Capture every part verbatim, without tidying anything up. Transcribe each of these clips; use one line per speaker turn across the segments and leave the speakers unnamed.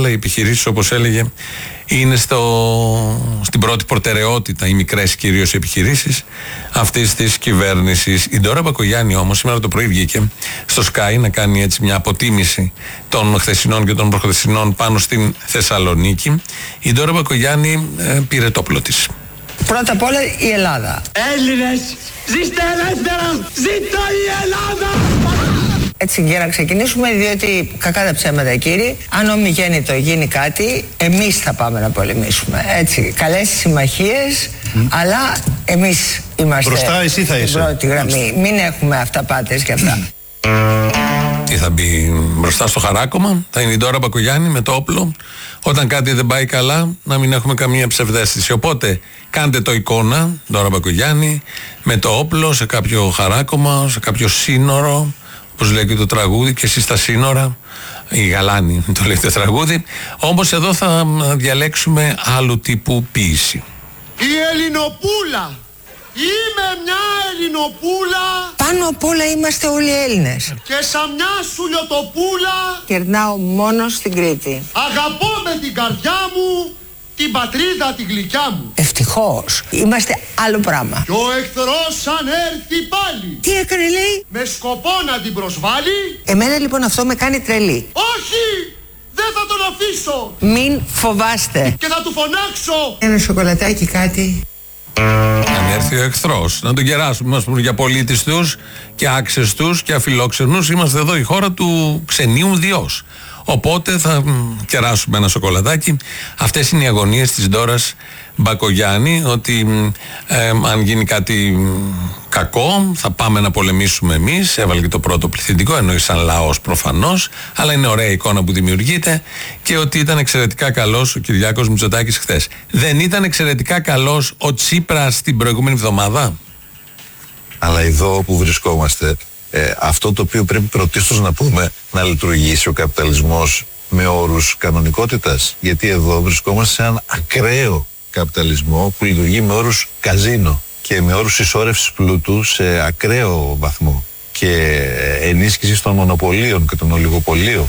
άλλα οι επιχειρήσεις, όπως έλεγε, είναι στο, στην πρώτη προτεραιότητα, οι μικρές κυρίως επιχειρήσεις αυτής της κυβέρνησης. Η Ντόρα Μπακογιάννη όμως σήμερα το πρωί βγήκε στο Sky να κάνει έτσι μια αποτίμηση των χθεσινών και των προχθεσινών πάνω στην Θεσσαλονίκη. Η Ντόρα Μπακογιάννη ε, πήρε το όπλο της.
Πρώτα απ' όλα η Ελλάδα.
Έλληνες, ζήστε ελεύθερα, ζήτω η Ελλάδα!
Έτσι για να ξεκινήσουμε, διότι κακά τα ψέματα κύριοι, αν ομιγέννητο γίνει κάτι, εμείς θα πάμε να πολεμήσουμε. Έτσι, καλές συμμαχίες, mm. αλλά εμείς είμαστε
μπροστά, εσύ θα
στην πρώτη γραμμή. Μην έχουμε αυταπάτες και αυτά.
Τι θα μπει μπροστά στο χαράκωμα, θα είναι η Ντόρα Μπακογιάννη με το όπλο. Όταν κάτι δεν πάει καλά, να μην έχουμε καμία ψευδαίσθηση. Οπότε κάντε το εικόνα, Ντόρα Μπακογιάννη, με το όπλο σε κάποιο χαράκωμα, σε κάποιο σύνορο. Όπως λέει και το τραγούδι, και εσείς στα σύνορα, η Γαλάνη το λέει το τραγούδι. Όμως εδώ θα διαλέξουμε άλλου τύπου ποίηση.
Η Ελληνοπούλα, είμαι μια Ελληνοπούλα.
Πάνω απ' όλα είμαστε όλοι Έλληνες.
Και σαν μια σουλιοτοπούλα
κερνάω μόνο στην Κρήτη.
Αγαπώ με την καρδιά μου την πατρίδα τη γλυκιά μου.
Ευτυχώς, είμαστε άλλο πράγμα.
Κι ο εχθρός αν έρθει πάλι,
τι έκανε λέει?
με σκοπό να την προσβάλλει.
Εμένα λοιπόν αυτό με κάνει τρελή.
Όχι, δεν θα τον αφήσω.
Μην φοβάστε.
Και θα του φωνάξω
ένα σοκολατάκι κάτι.
Αν έρθει ο εχθρός, να τον κεράσουμε. Μας πούμε για πολίτες τους και άξες τους και αφιλόξενους. Είμαστε εδώ η χώρα του ξενίου διός. Οπότε θα κεράσουμε ένα σοκολατάκι. Αυτές είναι οι αγωνίες της Ντόρας Μπακογιάννη, ότι ε, αν γίνει κάτι κακό θα πάμε να πολεμήσουμε εμείς. Έβαλε και το πρώτο πληθυντικό, εννοεί σαν λαός προφανώς, αλλά είναι ωραία εικόνα που δημιουργείται, και ότι ήταν εξαιρετικά καλός ο Κυριάκος Μητσοτάκης χθες. Δεν ήταν εξαιρετικά καλός ο Τσίπρας την προηγούμενη εβδομάδα?
Αλλά εδώ που βρισκόμαστε, Ε, αυτό το οποίο πρέπει πρωτίστως να πούμε, να λειτουργήσει ο καπιταλισμός με όρους κανονικότητας. Γιατί εδώ βρισκόμαστε σε έναν ακραίο καπιταλισμό που λειτουργεί με όρους καζίνο και με όρους συσσόρευσης πλούτου σε ακραίο βαθμό και ενίσχυσης των μονοπωλίων και των ολιγοπωλίων.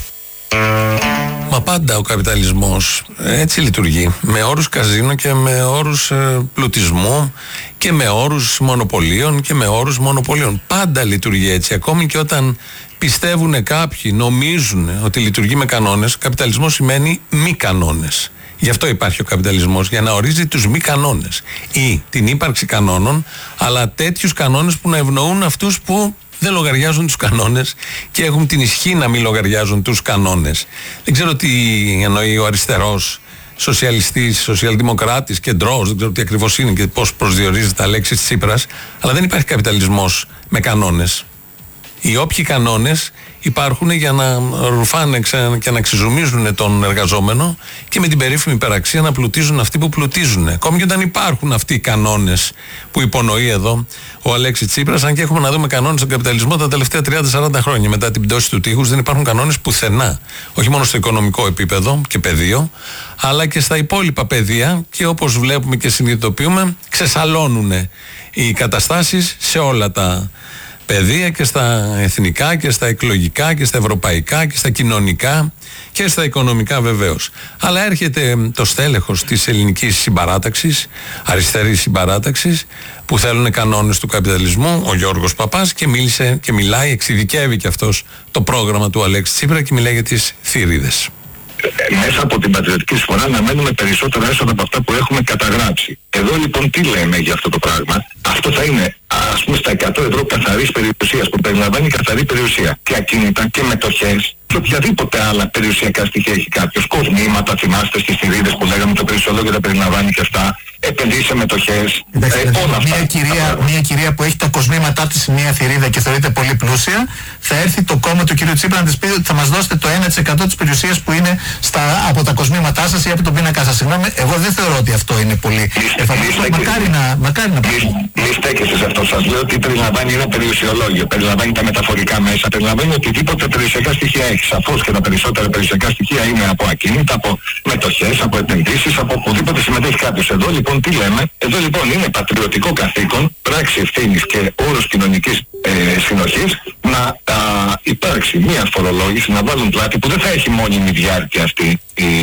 Μα πάντα ο καπιταλισμός έτσι λειτουργεί, με όρους καζίνο και με όρους ε, πλουτισμού και με όρους μονοπωλίων και με όρους μονοπωλίων. Πάντα λειτουργεί έτσι, ακόμη και όταν πιστεύουν κάποιοι, νομίζουν ότι λειτουργεί με κανόνες. Καπιταλισμός σημαίνει μη κανόνες. Γι' αυτό υπάρχει ο καπιταλισμός, για να ορίζει τους μη κανόνες ή την ύπαρξη κανόνων, αλλά τέτοιους κανόνες που να ευνοούν αυτούς που δεν λογαριάζουν τους κανόνες και έχουν την ισχύ να μην λογαριάζουν τους κανόνες. Δεν ξέρω τι εννοεί ο αριστερός, σοσιαλιστής, σοσιαλδημοκράτης, κεντρός, δεν ξέρω τι ακριβώς είναι και πώς προσδιορίζει τα λέξη της Τσίπρας, αλλά δεν υπάρχει καπιταλισμός με κανόνες. Οι όποιοι κανόνες υπάρχουν για να ρουφάνε και να ξεζουμίζουν τον εργαζόμενο και με την περίφημη υπεραξία να πλουτίζουν αυτοί που πλουτίζουν. Ακόμη και όταν υπάρχουν αυτοί οι κανόνες που υπονοεί εδώ ο Αλέξης Τσίπρας, αν και έχουμε να δούμε κανόνες στον καπιταλισμό τα τελευταία τριάντα σαράντα χρόνια. Μετά την πτώση του τείχους δεν υπάρχουν κανόνες πουθενά. Όχι μόνο στο οικονομικό επίπεδο και πεδίο, αλλά και στα υπόλοιπα πεδία, και όπως βλέπουμε και συνειδητοποιούμε, ξεσαλώνουν οι καταστάσεις σε όλα τα παιδεία, και στα εθνικά και στα εκλογικά και στα ευρωπαϊκά και στα κοινωνικά και στα οικονομικά βεβαίως. Αλλά έρχεται το στέλεχος της ελληνικής συμπαράταξης, αριστερής συμπαράταξης, που θέλουν κανόνες του καπιταλισμού, ο Γιώργος Παπάς, και μίλησε και μιλάει, εξειδικεύει και αυτός το πρόγραμμα του Αλέξη Τσίπρα και μιλάει για τις θηρίδες.
Μέσα από την πατριωτική συμφωνία να μένουμε περισσότερα έσοδα από αυτά που έχουμε καταγράψει. Εδώ λοιπόν τι λέμε για αυτό το πράγμα? Αυτό θα είναι, ας πούμε, στα εκατό ευρώ καθαρής περιουσίας, που περιλαμβάνει καθαρή περιουσία και ακίνητα και μετοχές και οποιαδήποτε άλλα περιουσιακά στοιχεία έχει κάποιος. Κοσμήματα, θυμάστε στις θηρίδες που λέγαμε, το περιουσιολόγιο τα περιλαμβάνει και αυτά. Επενδύσεις σε μετοχές.
Εντάξει,
ε, όλα αυτά.
Μια κυρία, μια κυρία που έχει τα κοσμήματά της σε μια θηρίδα και θεωρείται πολύ πλούσια, θα έρθει το κόμμα του κ. Τσίπρα να της πει ότι θα μας δώσετε το ένα τοις εκατό της περιουσίας που είναι στα, από τα κοσμήματά σας ή από τον πίνακά σας. Συγγνώμη, εγώ δεν θεωρώ ότι αυτό είναι πολύ εφαρμοστό. Μακάρι να, μακάρι να
Μη στέκεστε σε αυτό. Σας λέω ότι περιλαμβάνει ένα περιουσιολόγιο, περιλαμβάνει τα μεταφορικά μέσα, περιλαμβάνει οτιδήποτε περιουσιακά στοιχεία έχει. Σαφώς και τα περισσότερα περιουσιακά στοιχεία είναι από ακίνητα, από μετοχές, από επενδύσεις, από οπουδήποτε συμμετέχει κάποιος. Εδώ λοιπόν τι λέμε? Εδώ λοιπόν είναι πατριωτικό καθήκον, πράξη ευθύνης και όρος κοινωνικής ε, συνοχής να α, υπάρξει μια φορολόγηση, να βάλουν πλάτη που δεν θα έχει μόνιμη διάρκεια αυτή η